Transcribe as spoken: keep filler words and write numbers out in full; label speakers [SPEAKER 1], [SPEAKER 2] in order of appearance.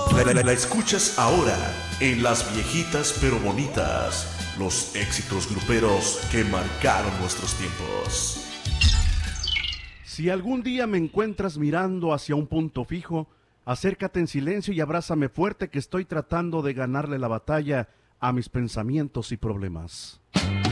[SPEAKER 1] La, la- la escuchas ahora en Las Viejitas pero Bonitas, los éxitos gruperos que marcaron nuestros tiempos.
[SPEAKER 2] Si algún día me encuentras mirando hacia un punto fijo, acércate en silencio y abrázame fuerte que estoy tratando de ganarle la batalla a mis pensamientos y problemas.